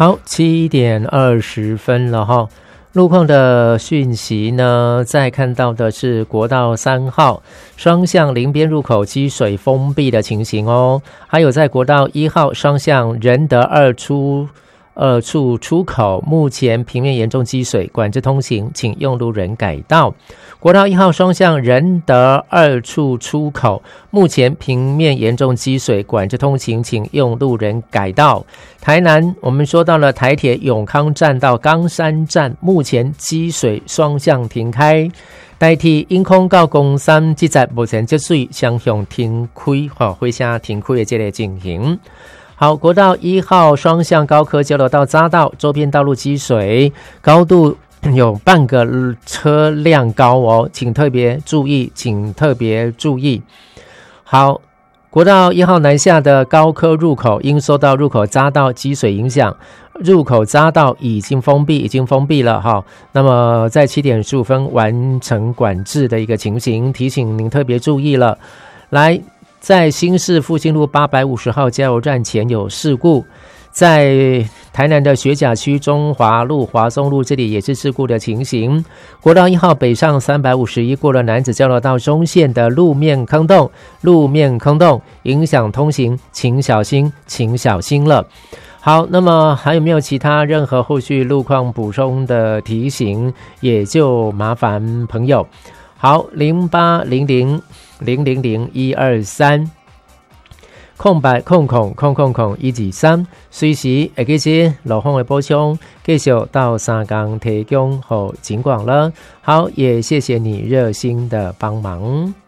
好，7:20了哈。路况的讯息呢，再看到的是国道3号双向林边入口积水封闭的情形哦，还有在国道1号双向仁德二处出口，目前平面严重积水，管制通行，请用路人改道。国道1号双向仁德二处出口，目前平面严重积水，管制通行，请用路人改道。台南我们说到了台铁永康站到冈山站，目前积水双向停开。台铁因空到公山这站目前积水双向停开，会下停开的这个情形。好，国道1号双向高科交流道匝道周边道路积水，高度有半个车辆高哦，请特别注意，请特别注意。好，国道1号南下的高科入口因受到入口匝道积水影响，入口匝道已经封闭了哈。那么在7:15完成管制的一个情形，提醒您特别注意了。来，在新市复兴路850号加油站前有事故，在台南的学甲区中华路、华松路这里也是事故的情形。国道1号北上351过了楠梓交流道中线的路面坑洞影响通行，请小心了。好，那么还有没有其他任何后续路况补充的提醒，也就麻烦朋友。好，0800000123空白123，随时会记得路况的补充，继续到3天提供给警广了。好，也谢谢你热心的帮忙。